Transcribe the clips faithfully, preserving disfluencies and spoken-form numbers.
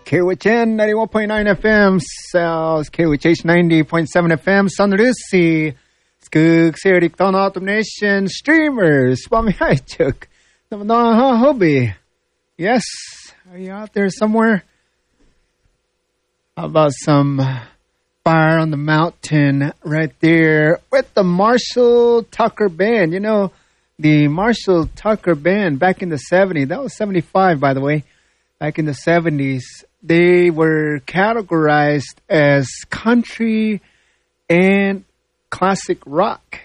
K W H N ninety-one point nine F M, South K W H ninety point seven F M, Sanrusi, Skug, Serik, Thon Automation, Streamers, Swami Haichuk, Namanaha Hobby. Yes, are you out there somewhere? How about some Fire on the Mountain right there with the Marshall Tucker Band? You know, the Marshall Tucker Band back in the seventies, that was seventy-five, by the way, back in the seventies, they were categorized as country and classic rock.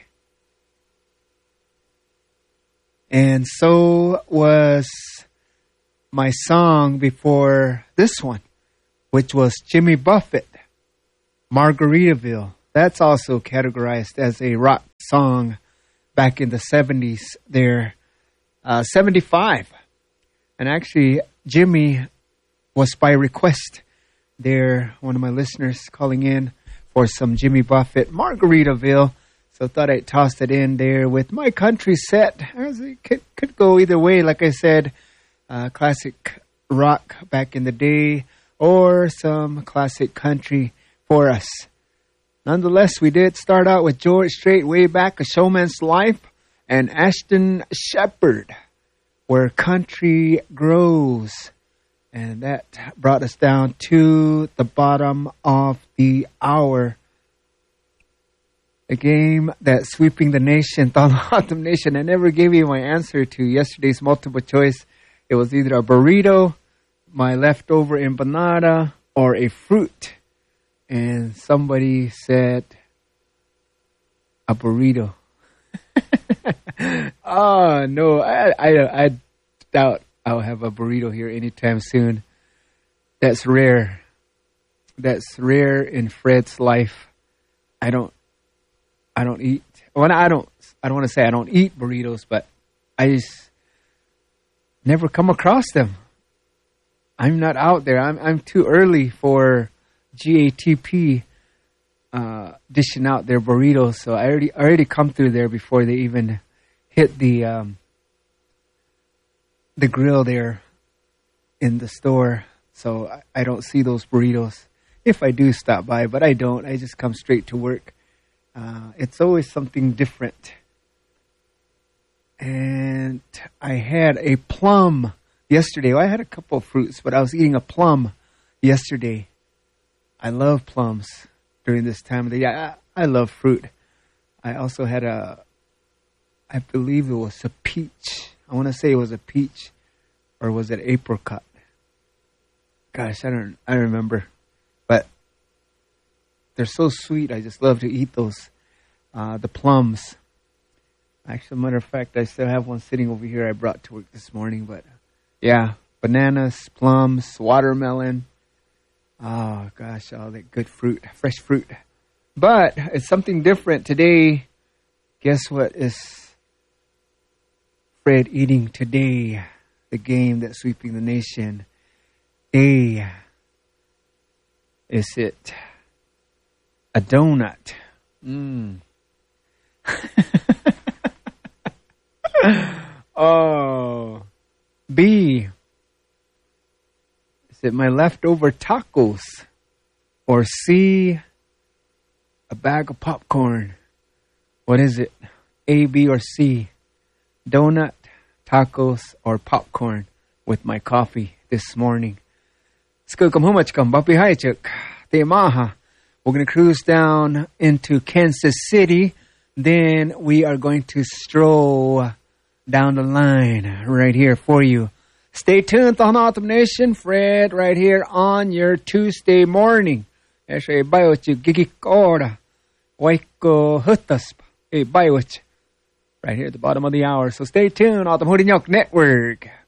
And so was my song before this one, which was Jimmy Buffett, Margaritaville. That's also categorized as a rock song back in the seventies there, uh, seventy-five. And actually, Jimmy was by request there, one of my listeners calling in for some Jimmy Buffett, Margaritaville. So I thought I'd toss it in there with my country set. It could, could go either way, like I said, uh, classic rock back in the day or some classic country for us. Nonetheless, we did start out with George Strait way back, A Showman's Life, and Ashton Shepherd, Where Country Grows. And that brought us down to the bottom of the hour. A game that's sweeping the nation, Thalahatam Nation. I never gave you my answer to yesterday's multiple choice. It was either a burrito, my leftover empanada, or a fruit. And somebody said a burrito. Oh, no, I, I, I doubt I'll have a burrito here anytime soon. That's rare. That's rare in Fred's life. I don't, I don't eat. Well, I don't. I don't want to say I don't eat burritos, but I just never come across them. I'm not out there. I'm I'm too early for G A T P uh, dishing out their burritos, so I already I already come through there before they even hit the um, the grill there in the store. So I, I don't see those burritos. If I do stop by, but I don't. I just come straight to work. Uh, it's always something different. And I had a plum yesterday. Well, I had a couple of fruits, but I was eating a plum yesterday. I love plums during this time of the year. I, I love fruit. I also had a, I believe it was a peach. I want to say it was a peach, or was it apricot? Gosh, I don't, I don't remember. But they're so sweet. I just love to eat those, uh, the plums. Actually, matter of fact, I still have one sitting over here I brought to work this morning. But yeah, bananas, plums, watermelon. Oh, gosh, all that good fruit, fresh fruit. But it's something different today. Guess what is Fred eating today? The game that's sweeping the nation. A. Is it a donut? Mm. Oh. B. Is it my leftover tacos? Or C. A bag of popcorn? What is it? A, B, or C? Donut, tacos, or popcorn with my coffee this morning? Skukam humachkam bapi haichuk. Temaha. We're going to cruise down into Kansas City. Then we are going to stroll down the line right here for you. Stay tuned, Thanatam Nation. Fred right here on your Tuesday morning. Right here at the bottom of the hour. So stay tuned, Autumn Hurinyok Network.